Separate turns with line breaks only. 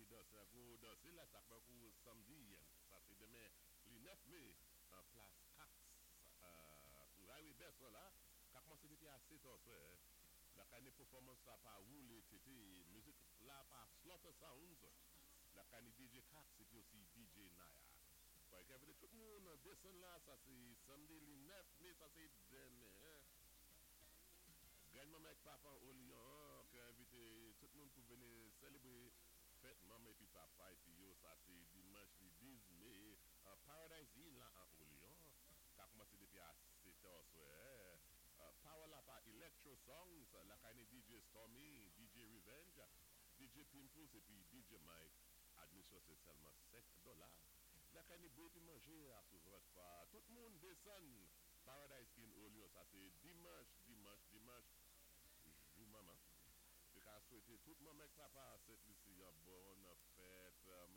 danser un gros danser là, ça fait pour samedi, ça c'est demain, le 9 mai, en place 4, pour Highway Best là, qui a commencé depuis à 7 heures, soir, la canne performance là par Wooley, TT, musique là par Slaughter Sounds, la canne DJ Cax et puis aussi DJ Naya. Fait que tout le monde descend là, ça c'est samedi le 9 mai, ça c'est demain. Gagne avec papa au Lyon, qui a invité tout le monde pour venir célébrer fête maman et puis papa et puis yo, ça c'est dimanche le 10 mai en Paradise Inn là en Lyon, qui a commencé depuis à 7 heures soir. Power là par Electro Songs, la canne DJ Stormy, DJ Revenge, DJ Pimples et puis DJ Mike. Admission c'est seulement $5. La canne boire et manger à ce votre fois. Tout le monde descend. Paradise Inn Olio, ça c'est dimanche, jour maman. Je vais souhaiter tout le monde avec papa, cette Lucie, bonne fête,